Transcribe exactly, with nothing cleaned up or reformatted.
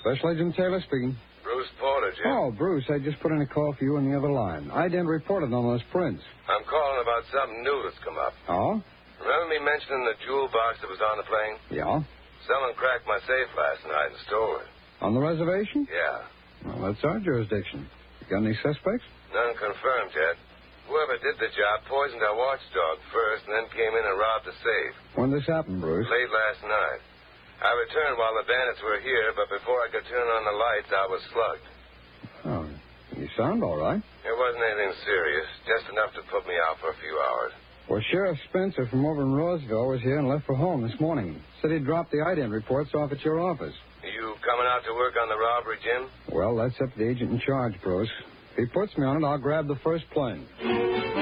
Special Agent Taylor speaking. Bruce Porter, Jim. Oh, Bruce, I just put in a call for you on the other line. I didn't report it on those prints. I'm calling about something new that's come up. Oh? Remember me mentioning the jewel box that was on the plane? Yeah? Someone cracked my safe last night and stole it. On the reservation? Yeah. Well, that's our jurisdiction. You got any suspects? None confirmed yet. Whoever did the job poisoned our watchdog first and then came in and robbed the safe. When did this happen, Bruce? Late last night. I returned while the bandits were here, but before I could turn on the lights, I was slugged. Oh, you sound all right. It wasn't anything serious, just enough to put me out for a few hours. Well, Sheriff Spencer from over in Roseville was here and left for home this morning. Said he dropped the ident reports off at your office. Are you coming out to work on the robbery, Jim? Well, that's up to the agent in charge, Bruce. If he puts me on it, I'll grab the first plane.